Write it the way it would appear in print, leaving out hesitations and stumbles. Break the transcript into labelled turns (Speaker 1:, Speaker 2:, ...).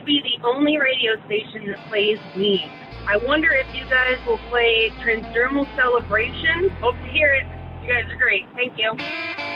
Speaker 1: be the only radio station that plays me. I wonder if you guys will play Transdermal Celebration. Hope to hear it. You guys are great. Thank you.